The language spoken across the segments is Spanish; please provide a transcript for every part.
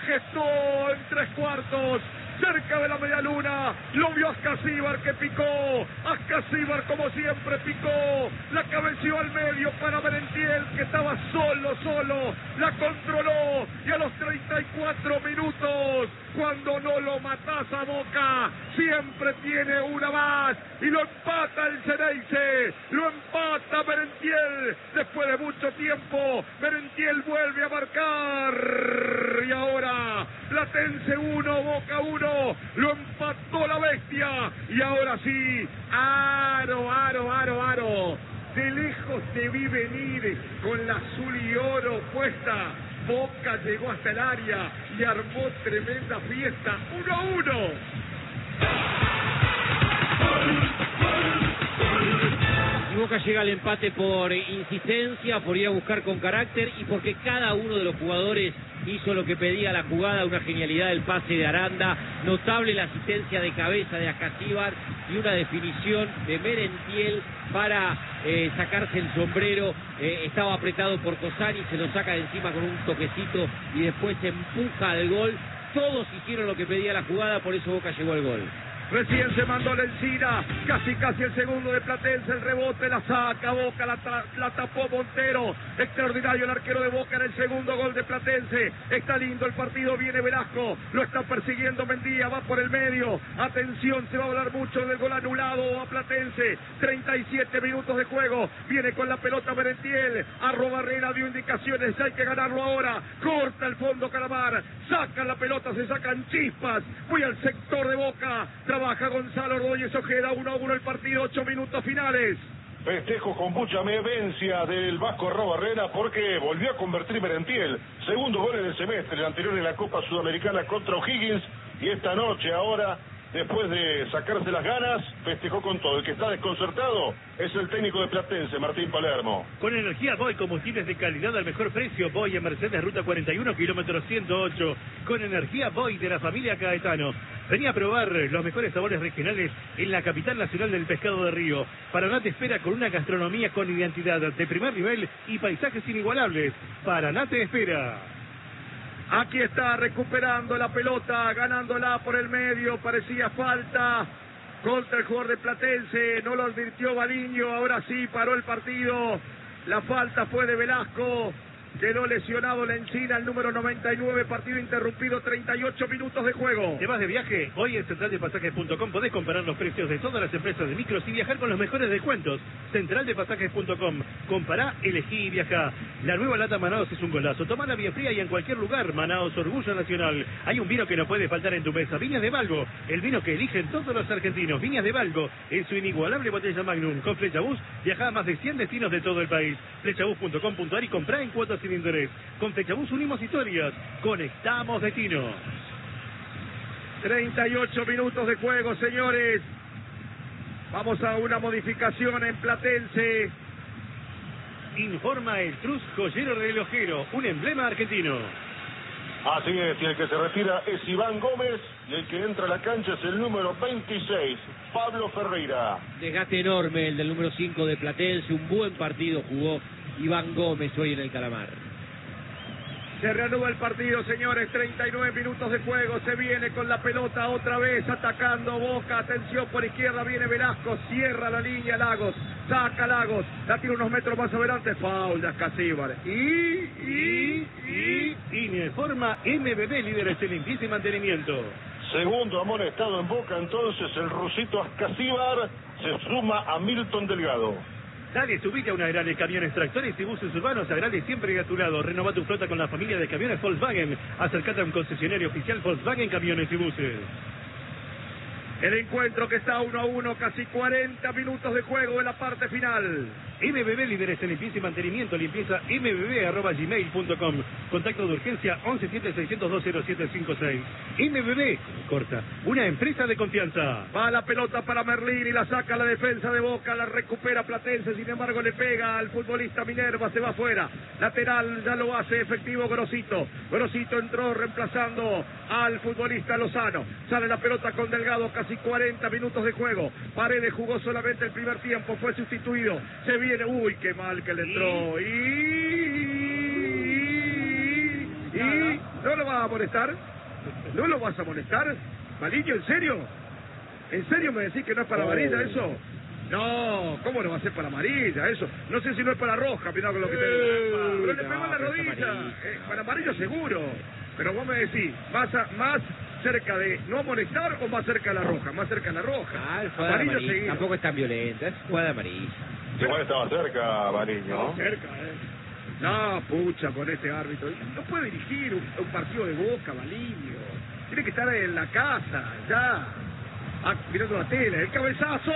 gestó en 3/4. Cerca de la media luna, lo vio Ascasíbar que picó. Ascasíbar como siempre picó. La cabeció al medio para Merentiel que estaba solo. La controló y a los 34 minutos, cuando no lo matás a Boca, siempre tiene una más y lo empata el Ceneice. Lo empata Merentiel. Después de mucho tiempo, Merentiel vuelve a marcar. Y ahora, Platense 1, Boca 1. Lo empató la bestia. Y ahora sí, Aro. De lejos te vi venir con la azul y oro puesta. Boca llegó hasta el área y armó tremenda fiesta. 1-1. Y Boca llega al empate por insistencia, por ir a buscar con carácter y porque cada uno de los jugadores hizo lo que pedía la jugada. Una genialidad del pase de Aranda, notable la asistencia de cabeza de Ascasíbar y una definición de Merentiel para sacarse el sombrero. Estaba apretado por Cosani, se lo saca de encima con un toquecito y después se empuja al gol. Todos hicieron lo que pedía la jugada, por eso Boca llegó al gol. Recién se mandó la encina, casi el segundo de Platense, el rebote, la saca Boca, la tapó Montero. Extraordinario el arquero de Boca en el segundo gol de Platense. Está lindo el partido, viene Velasco, lo está persiguiendo Mendía, va por el medio. Atención, se va a hablar mucho del gol anulado a Platense. 37 minutos de juego, viene con la pelota Merentiel. Arrobarrena dio indicaciones, hay que ganarlo ahora. Corta el fondo Calamar, sacan la pelota, se sacan chispas. Voy al sector de Boca. Trabaja Gonzalo Ordóñez Ojeda, 1-1 el partido, 8 minutos finales. Festejo con mucha vehemencia del Vasco Arrobarrena porque volvió a convertir Merentiel. Segundo gol en el semestre, el anterior en la Copa Sudamericana contra O'Higgins. Y esta noche ahora, después de sacarse las ganas, festejó con todo. El que está desconcertado es el técnico de Platense, Martín Palermo. Con energía Boy, combustibles de calidad al mejor precio. Boy en Mercedes, ruta 41, kilómetro 108. Con energía Boy de la familia Caetano. Vení a probar los mejores sabores regionales en la capital nacional del pescado de río. Paraná te espera con una gastronomía con identidad de primer nivel y paisajes inigualables. Paraná te espera. Aquí está recuperando la pelota, ganándola por el medio, parecía falta contra el jugador de Platense, no lo advirtió Baliño, ahora sí paró el partido. La falta fue de Velasco. Quedó lesionado la encina, el número 99, partido interrumpido, 38 minutos de juego. ¿Te vas de viaje? Hoy en centraldepasajes.com podés comparar los precios de todas las empresas de micros y viajar con los mejores descuentos. Centraldepasajes.com. Compará, elegí y viajá. La nueva lata Manaos es un golazo. Tomala bien fría y en cualquier lugar. Manaos, orgullo nacional. Hay un vino que no puede faltar en tu mesa. Viñas de Valgo, el vino que eligen todos los argentinos. Viñas de Valgo, en su inigualable botella Magnum. Con Flechabús, viajá a más de 100 destinos de todo el país. Flechabús.com.ar y comprá en cuotas sin interés. Con Flechabús unimos historias, conectamos destinos. 38 minutos de juego, señores. Vamos a una modificación en Platense. Informa el Trus Joyero Relojero, un emblema argentino. Así es, y el que se retira es Iván Gómez, y el que entra a la cancha es el número 26, Pablo Ferreira. Desgaste enorme el del número 5 de Platense, un buen partido jugó Iván Gómez hoy en el Calamar. Se reanuda el partido, señores, 39 minutos de juego, se viene con la pelota otra vez, atacando Boca, atención por izquierda, viene Velasco, cierra la línea Lagos, saca Lagos, la tira unos metros más adelante, foul de Ascasíbar, Informa MBB, líderes en limpieza y mantenimiento. Segundo amonestado en Boca, entonces el rusito Ascasíbar se suma a Milton Delgado. Dale, subite a una Agrale, camiones, tractores y buses urbanos. Agrale siempre a tu lado. Renova tu flota con la familia de camiones Volkswagen. Acércate a un concesionario oficial Volkswagen Camiones y Buses. El encuentro que está 1-1, casi 40 minutos de juego en la parte final. MBB, líderes en limpieza y mantenimiento. Limpieza mbb@gmail.com. Contacto de urgencia 1176020756. MBB, corta, una empresa de confianza. Va la pelota para Merlín y la saca la defensa de Boca, la recupera Platense, sin embargo le pega al futbolista Minerva, se va afuera. Lateral ya lo hace efectivo Grosito. Grosito entró reemplazando al futbolista Lozano. Sale la pelota con Delgado, casi 40 minutos de juego. Paredes jugó solamente el primer tiempo, fue sustituido. Se viene, uy, qué mal que le entró. ¿Y no lo vas a molestar? ¿No lo vas a molestar? Valiño, ¿en serio? ¿En serio me decís que no es para amarilla eso? No, ¿cómo no va a ser para amarilla eso? No sé si no es para roja, mirá con lo que tengo. Pero le pegó en la rodilla. Para amarillo seguro. Pero vos me decís, ¿más cerca de no molestar o más cerca de la roja? Más cerca de la roja. Amarillo seguido. Tampoco es tan violenta, es jugada de amarilla. Igual estaba cerca, Valiño. Estaba cerca, No, pucha, con este árbitro. No puede dirigir un partido de Boca, Valiño. Tiene que estar en la casa, ya. Mirando la tele, el cabezazo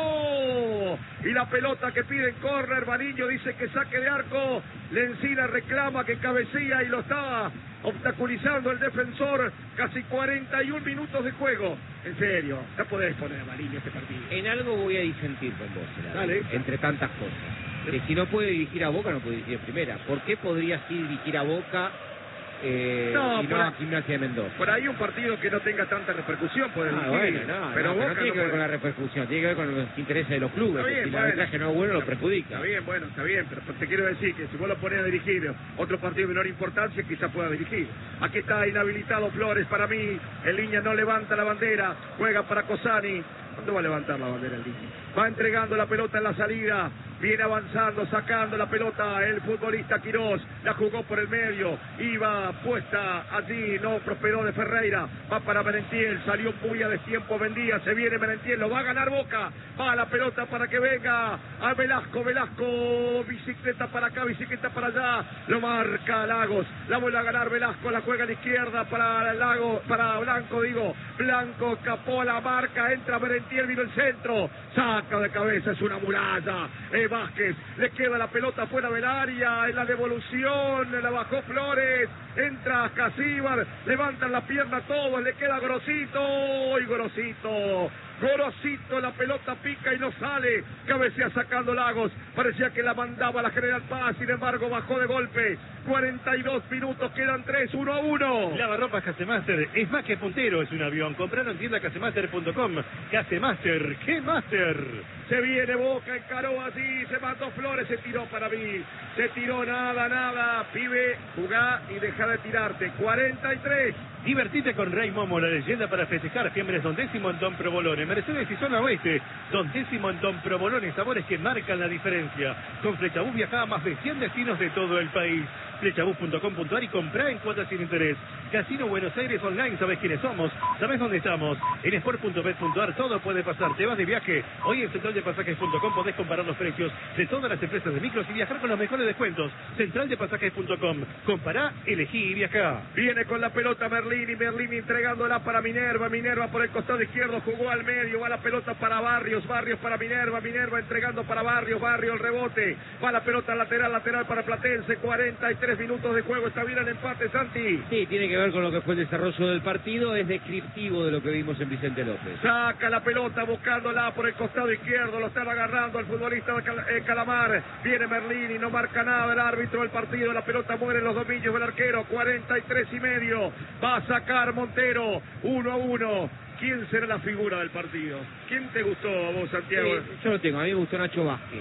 y la pelota que pide en córner. Valiño dice que saque de arco. Lencina reclama que cabecea y lo está obstaculizando el defensor. Casi 41 minutos de juego. En serio, no podés poner a Valiño este partido. En algo voy a disentir con vos, Dale. Entre tantas cosas. Que si no puede dirigir a Boca, no puede dirigir en primera. ¿Por qué podría sí dirigir a Boca y no a Gimnasia de Mendoza? Por ahí un partido que no tenga tanta repercusión puede dirigir. Pero Boca no tiene que ver con la repercusión, tiene que ver con los intereses de los clubes. Bien, si el arbitraje no es bueno, lo perjudica. Está bien, pero te quiero decir que si vos lo pones a dirigir otro partido de menor importancia, quizás pueda dirigir. Aquí está inhabilitado Flores para mí. El línea no levanta la bandera, juega para Cosani. ¿Cuándo va a levantar la bandera el línea? Va entregando la pelota en la salida. Viene avanzando, sacando la pelota el futbolista Quirós. La jugó por el medio. Iba puesta allí, no prosperó de Ferreira. Va para Merentiel, salió muy a destiempo Vendía. Se viene Merentiel, lo va a ganar Boca. Va la pelota para que venga a Velasco. Velasco, bicicleta para acá, bicicleta para allá. Lo marca Lagos. La vuelve a ganar Velasco, la juega a la izquierda para Lagos, para Blanco, digo. Blanco escapó a la marca, entra Merentiel, vino el centro. Saca de cabeza, es una muralla. Vázquez, le queda la pelota fuera del área, en la devolución, la bajó Flores, entra Casíbar, levantan la pierna todos, le queda Grosito, y Gorosito, la pelota pica y no sale, cabecea sacando Lagos, parecía que la mandaba la General Paz, sin embargo bajó de golpe. 42 minutos, quedan 3, 1-1. Lavarropas Casemaster, es más que puntero, es un avión. Compraron en tienda casemaster.com. Casemaster, ¿qué Master? Se viene Boca, encaró allí, se mató Flores, se tiró para mí, se tiró nada, pibe, jugá y deja de tirarte. 43. Divertite con Rey Momo, la leyenda para festejar. Fiembres Don Décimo en Don Provolone. Mercedes y Zona Oeste. Don Décimo en Don Provolone. Sabores que marcan la diferencia. Con Flechabús viajaba a más de 100 destinos de todo el país. Flechabús.com.ar y comprá en cuotas sin interés. Casino Buenos Aires Online. ¿Sabés quiénes somos? ¿Sabés dónde estamos? En sport.bet.ar todo puede pasar. Te vas de viaje. Hoy en centraldepasajes.com podés comparar los precios de todas las empresas de micros y viajar con los mejores descuentos. Centraldepasajes.com. Compará, elegí y viajá. Viene con la pelota Merlini entregándola para Minerva por el costado izquierdo, jugó al medio, va la pelota para Barrios para Minerva entregando para Barrios el rebote, va la pelota lateral para Platense. 43 minutos de juego, está bien el empate, Santi. Sí, tiene que ver con lo que fue el desarrollo del partido, es descriptivo de lo que vimos en Vicente López. Saca la pelota buscándola por el costado izquierdo, lo están agarrando el futbolista Calamar, viene Merlini, no marca nada el árbitro del partido, la pelota muere en los dominios del arquero. 43 y medio, va a sacar Montero. 1-1. ¿Quién será la figura del partido? ¿Quién te gustó a vos, Santiago? Yo lo tengo, a mí me gustó Nacho Vázquez.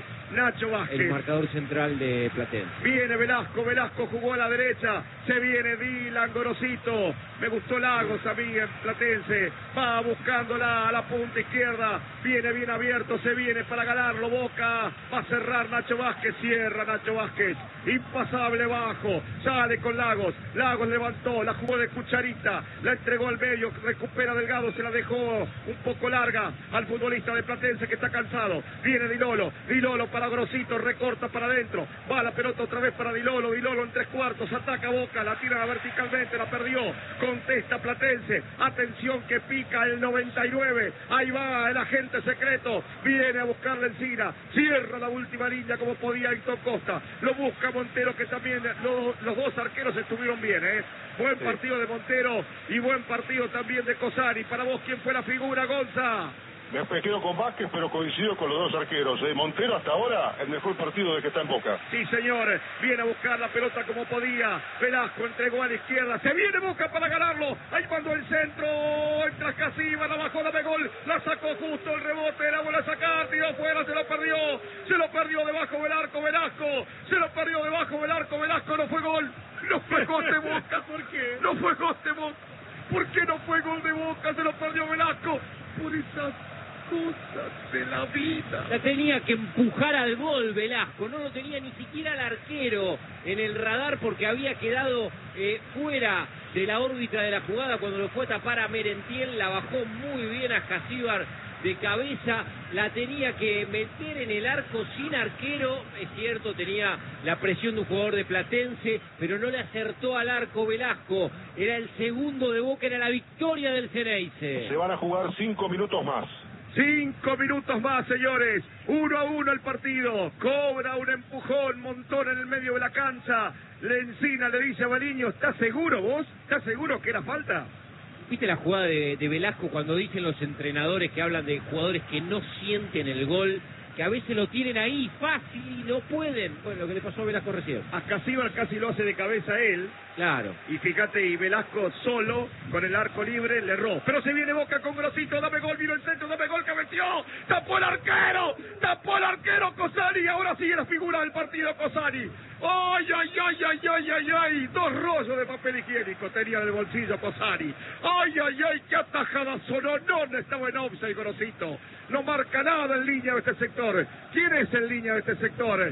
El marcador central de Platense. Viene Velasco jugó a la derecha, se viene Dylan, Gorosito, me gustó Lagos a mí en Platense, va buscándola a la punta izquierda, viene bien abierto, se viene para ganarlo Boca, va a cerrar Nacho Vázquez, cierra Nacho Vázquez, impasable bajo, sale con Lagos levantó, la jugó de cucharita, la entregó al medio, recupera Delgado, se la dejó un poco larga al futbolista de Platense que está cansado, viene Dilolo para Grosito, recorta para adentro, va la pelota otra vez para Dilolo en 3/4, ataca Boca, la tira verticalmente, la perdió, contesta Platense, atención que pica el 99, ahí va el agente secreto, viene a buscar la Encina, cierra la última línea como podía Héctor Costa, lo busca Montero que también los dos arqueros estuvieron bien, buen partido de Montero y buen partido también de Cosani. Para vos, ¿quién fue la figura, Gonza? Me quedo con Vázquez, pero coincido con los dos arqueros. Montero hasta ahora el mejor partido de que está en Boca. Sí, señor. Viene a buscar la pelota como podía. Velasco entregó a la izquierda. Se viene Boca para ganarlo. Ahí mandó el centro. Entra Casíbar, la bajó, la gol. La sacó justo el rebote. La vuelve a sacar. Tiró fuera, se lo perdió. Se lo perdió debajo del arco Velasco. Se lo perdió debajo del arco Velasco. No fue gol. No fue gol de Boca. ¿Por qué? No fue gol de Boca. ¿Por qué no fue gol de Boca? Se lo perdió Velasco. Por esas cosas de la vida. La tenía que empujar al gol Velasco, no lo tenía ni siquiera el arquero en el radar porque había quedado fuera de la órbita de la jugada cuando lo fue a tapar a Merentiel. La bajó muy bien a Jasíbar de cabeza, la tenía que meter en el arco sin arquero. Es cierto, tenía la presión de un jugador de Platense, pero no le acertó al arco Velasco. Era el segundo de Boca, era la victoria del Xeneize. Se van a jugar 5 minutos más. 5 minutos más, señores. 1-1 el partido. Cobra un empujón, Montón en el medio de la cancha. Lencina le dice a Baliño, ¿estás seguro vos? ¿Estás seguro que era falta? ¿Viste la jugada de Velasco cuando dicen los entrenadores que hablan de jugadores que no sienten el gol, que a veces lo tienen ahí fácil y no pueden? Bueno, lo que le pasó a Velasco recién. A Casíbar casi lo hace de cabeza él. Claro. Y fíjate, y Velasco solo, con el arco libre, le erró. Pero se viene Boca con Grosito, dame gol, vino el centro, dame gol, cabeció, tapó el arquero Cosani, ahora sigue la figura del partido Cosani. ¡Ay, ay, ay, ay, ay, ay, ay! 2 rollos de papel higiénico tenía en el bolsillo Cosani. ¡Ay, ay, ay! ¡Qué atajada sonó! No estaba en offside, Grosito. No marca nada en línea de este sector. ¿Quién es en línea de este sector?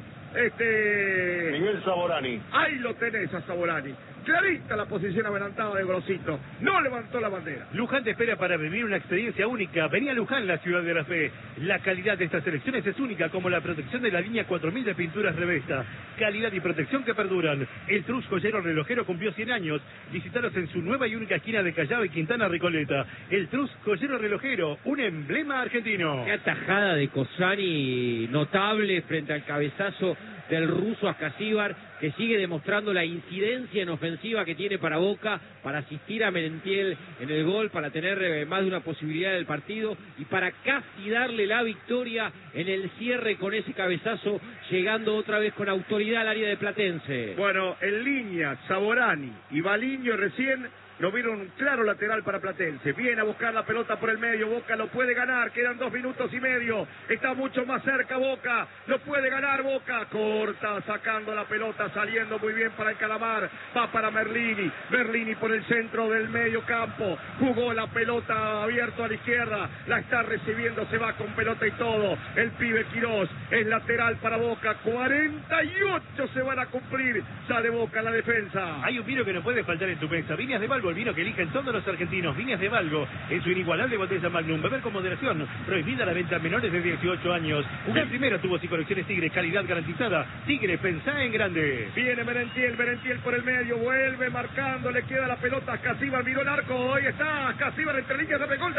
Miguel Saborani. Ahí lo tenés a Saborani. Clarita la posición adelantada de Grosito. No levantó la bandera. Luján te espera para vivir una experiencia única. Vení a Luján, la ciudad de la fe. La calidad de estas selecciones es única, como la protección de la línea 4000 de pinturas Revesta. Calidad y protección que perduran. El Trus Joyero Relojero cumplió 100 años. Visítalos en su nueva y única esquina de Callao y Quintana Recoleta. El Trus Joyero Relojero, un emblema argentino. Qué atajada de Cosani notable frente al cabezazo del ruso Ascasíbar, que sigue demostrando la incidencia en ofensiva que tiene para Boca, para asistir a Merentiel en el gol, para tener más de una posibilidad del partido y para casi darle la victoria en el cierre con ese cabezazo, llegando otra vez con autoridad al área de Platense. Bueno, en línea, Saborani y Baliño recién lo vieron un claro lateral para Platense. Viene a buscar la pelota por el medio. Boca lo puede ganar. Quedan 2 minutos y medio. Está mucho más cerca Boca. Lo puede ganar Boca. Corta, sacando la pelota, saliendo muy bien para el Calamar. Va para Merlini. Merlini por el centro del medio campo. Jugó la pelota abierto a la izquierda. La está recibiendo. Se va con pelota y todo. El pibe Quirós es lateral para Boca. 48 se van a cumplir. Sale Boca en la defensa. Hay un vino que no puede faltar en tu mesa. Viñas de Valgo, el vino que eligen todos los argentinos. Viñas de Valgo, en su inigualable botella Magnum. Beber con moderación. Prohibida la venta a menores de 18 años. Jugar primero, tubos y colecciones Tigre. Calidad garantizada. Tigre, pensá en grande. Viene Merentiel por el medio. Vuelve marcando. Le queda la pelota a Casíbar. Miró el arco. Ahí está. Casíbar entre líneas. Dame gol.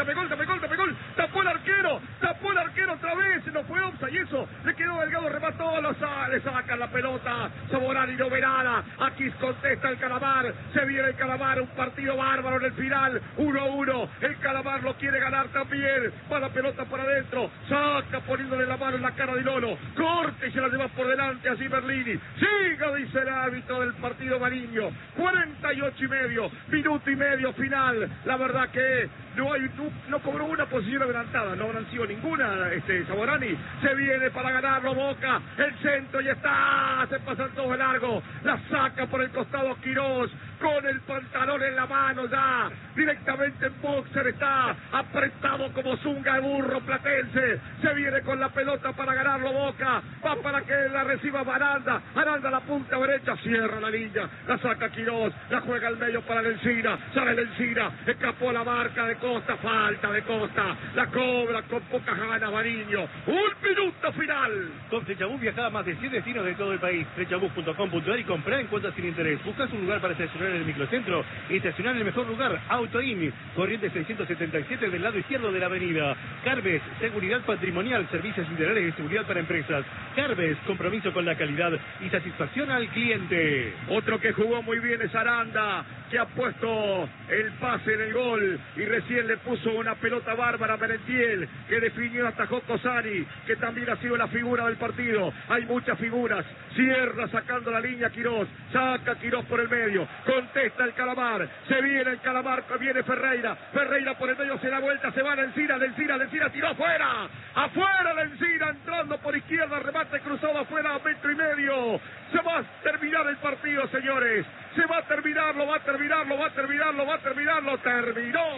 Tapó el arquero otra vez. No fue offside. Y eso. Le quedó Delgado. Remató. Le sacan la pelota. Saborani no ve nada. Aquí contesta el Calamar. Se viene el Calamar. Un partido bárbaro en el final. 1-1. El Calamar lo quiere ganar también. Va la pelota por adentro. Saca poniéndole la mano en la cara de Lolo. Corte y se la lleva por delante así Merlini. Siga, dice el árbitro del partido Baliño. 48 y medio. Minuto y medio final. La verdad que no cobró una posición adelantada. No habrán sido ninguna. Saborani se viene para ganarlo Boca. El centro y está. Se pasan todo de largo. La saca por el costado Quirós. Con el pantalón en la mano ya. Directamente en boxer está. Apretado como zunga de burro Platense. Se viene con la pelota para ganarlo Boca. Va para que la reciba Aranda. Aranda la punta derecha. Cierra la línea. La saca Quirós. La juega al medio para Lencina. Sale Lencina. Escapó la marca de Costa. Falta de Costa. La cobra con pocas ganas Baliño. Un minuto final. Con Flechabús viaja a más de 100 destinos de todo el país. Flechabús.com.ar y comprar en cuotas sin interés. Buscas un lugar para estacionar en el microcentro y estacionar en el mejor lugar. Autoin, corriente 677 del lado izquierdo de la avenida. Carves, seguridad patrimonial, servicios integrales de seguridad para empresas. Carves, compromiso con la calidad y satisfacción al cliente. Otro que jugó muy bien es Aranda, que ha puesto el pase en el gol y recién le puso una pelota bárbara a Merentiel, que definió, atajó Cosani, que también ha sido la figura del partido. Hay muchas figuras. Cierra sacando la línea Quirós, saca Quirós por el medio, contesta el Calamar, se viene el Calamar, viene Ferreira por el medio, se da vuelta, se va Lencina, tiró afuera Lencina, entrando por izquierda, remate cruzado afuera, 1,5 metros, Se va a terminar el partido, señores. Se va a terminar, lo va a terminar. Terminó.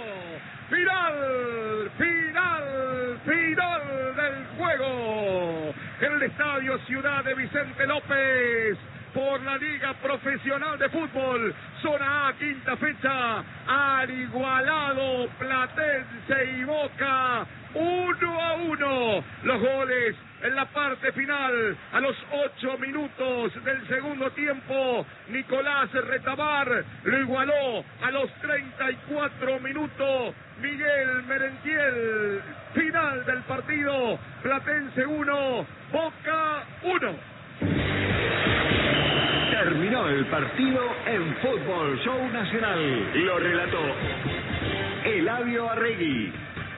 Final del juego. En el estadio Ciudad de Vicente López. Por la Liga Profesional de Fútbol, zona A, quinta fecha, al igualado Platense y Boca, 1-1. Los goles en la parte final, a los 8 minutos del segundo tiempo, Nicolás Retamar lo igualó a los 34 minutos, Miguel Merentiel. Final del partido, Platense 1, Boca 1. Terminó el partido en Fútbol Show Nacional. Lo relató Eladio Arregui.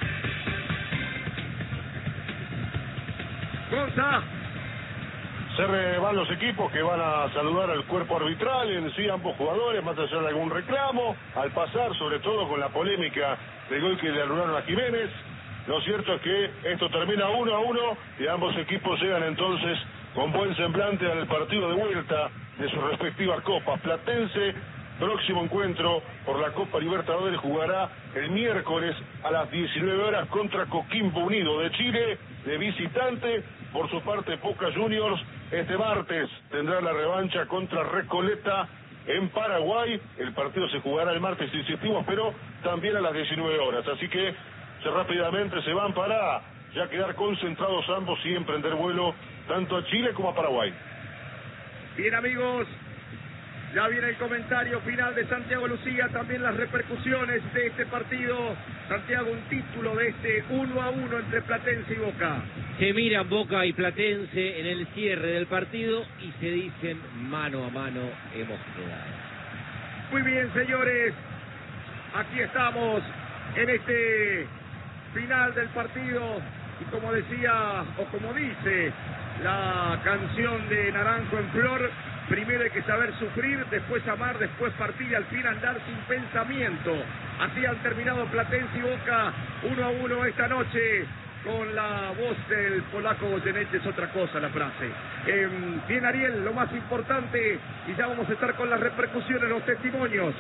Gonza. Se van los equipos que van a saludar al cuerpo arbitral, en sí ambos jugadores, más allá de algún reclamo, al pasar sobre todo con la polémica del gol que le anularon a Jiménez. Lo cierto es que esto termina 1-1 y ambos equipos llegan entonces con buen semblante al partido de vuelta de sus respectivas copas. Platense, próximo encuentro por la Copa Libertadores, jugará el miércoles a las 19 horas contra Coquimbo Unido de Chile, de visitante. Por su parte, Boca Juniors este martes tendrá la revancha contra Recoleta en Paraguay. El partido se jugará el martes, insistimos, pero también a las 19 horas. Así que rápidamente se van para ya quedar concentrados ambos y emprender vuelo tanto a Chile como a Paraguay. Bien, amigos, ya viene el comentario final de Santiago Lucía, también las repercusiones de este partido. Santiago, un título de este 1-1 entre Platense y Boca. Se miran Boca y Platense en el cierre del partido y se dicen mano a mano hemos quedado. Muy bien, señores, aquí estamos en este final del partido y como decía, o como dice la canción de Naranjo en Flor, primero hay que saber sufrir, después amar, después partir y al fin andar sin pensamiento. Así han terminado Platense y Boca 1-1 esta noche, con la voz del polaco Goyeneche. Es otra cosa la frase. Bien, Ariel, lo más importante, y ya vamos a estar con las repercusiones, los testimonios.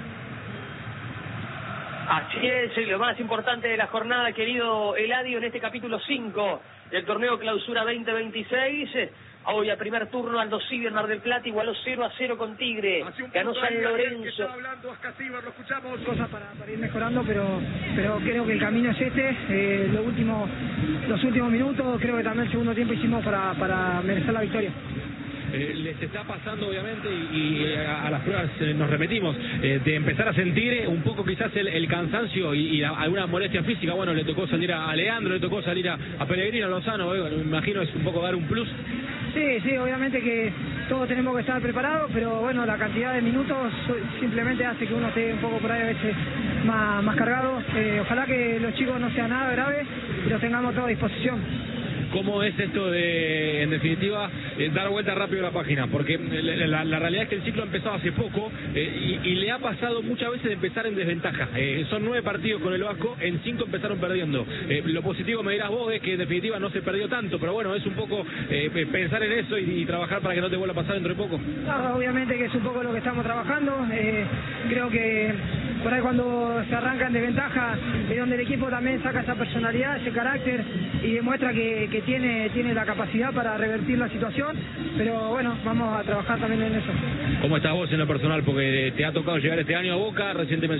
Así es, lo más importante de la jornada, querido Eladio, en este capítulo 5 del torneo Clausura 2026. Hoy a primer turno Aldo Civi en Mar del Plata igualó 0-0 con Tigre. Ganó San Lorenzo. Hablando Ascasíbar, lo escuchamos. Cosas para ir mejorando, pero creo que el camino es este. Los últimos minutos, creo que también el segundo tiempo hicimos para merecer la victoria. Les está pasando obviamente y a las pruebas nos repetimos de empezar a sentir un poco quizás el cansancio y alguna molestia física. Bueno, le tocó salir a Leandro, le tocó salir a Pellegrino, a Lozano, me imagino es un poco dar un plus. Sí, obviamente que todos tenemos que estar preparados, pero bueno, la cantidad de minutos simplemente hace que uno esté un poco por ahí a veces más cargado. Ojalá que los chicos no sean nada graves y los tengamos todos a disposición. ¿Cómo es esto de, en definitiva, dar vuelta rápido a la página? Porque la realidad es que el ciclo empezó hace poco y le ha pasado muchas veces de empezar en desventaja. Son 9 partidos con el Vasco, en 5 empezaron perdiendo. Lo positivo, me dirás vos, es que en definitiva no se perdió tanto, pero bueno, es un poco pensar en eso y trabajar para que no te vuelva a pasar dentro de poco. No, obviamente que es un poco lo que estamos trabajando. Creo que por ahí cuando se arranca en desventaja es donde el equipo también saca esa personalidad, ese carácter y demuestra que tiene la capacidad para revertir la situación, pero bueno, vamos a trabajar también en eso. ¿Cómo estás vos en lo personal? Porque te ha tocado llegar este año a Boca, recientemente